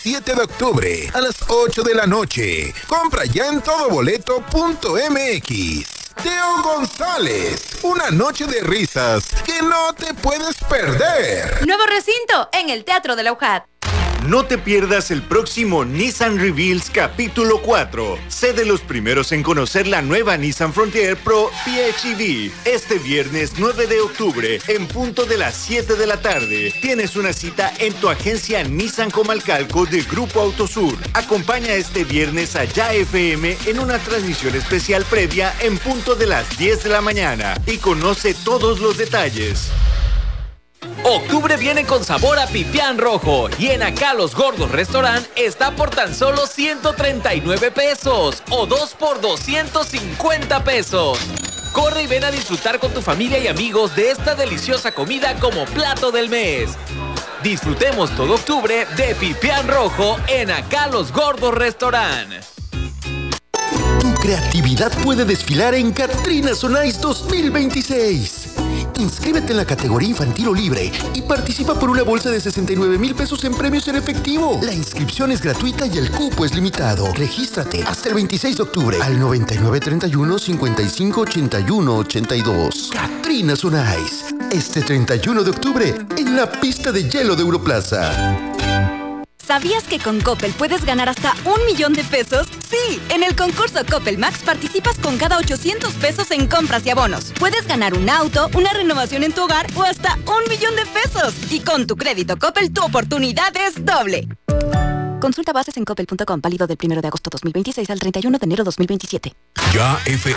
7 de octubre a las 8 de la noche. Compra ya en todoboleto.mx. Teo González, una noche de risas que no te puedes perder. Nuevo recinto en el Teatro de la UJAT. No te pierdas el próximo Nissan Reveals capítulo 4. Sé de los primeros en conocer la nueva Nissan Frontier Pro PHEV. Este viernes 9 de octubre, en punto de las 7 de la tarde. Tienes una cita en tu agencia Nissan Comalcalco de Grupo Autosur. Acompaña este viernes a Ya FM en una transmisión especial previa en punto de las 10 de la mañana. Y conoce todos los detalles. Octubre viene con sabor a pipián rojo y en Acá Los Gordos Restaurant está por tan solo 139 pesos o 2 por 250 pesos. Corre y ven a disfrutar con tu familia y amigos de esta deliciosa comida como plato del mes. Disfrutemos todo octubre de pipián rojo en Acá Los Gordos Restaurant. Tu creatividad puede desfilar en Catrinas on Ice 2026. Inscríbete en la categoría infantil o libre y participa por una bolsa de 69,000 pesos en premios en efectivo. La inscripción es gratuita y el cupo es limitado. Regístrate hasta el 26 de octubre al 9931 55 81 82. Catrinas on Ice. Este 31 de octubre en la pista de hielo de Europlaza. ¿Sabías que con Coppel puedes ganar hasta 1,000,000 de pesos? Sí, en el concurso Coppel Max participas con cada 800 pesos en compras y abonos. Puedes ganar un auto, una renovación en tu hogar o hasta 1,000,000 de pesos. Y con tu crédito Coppel, tu oportunidad es doble. Consulta bases en coppel.com, válido del 1 de agosto 2026 al 31 de enero 2027. Ya FM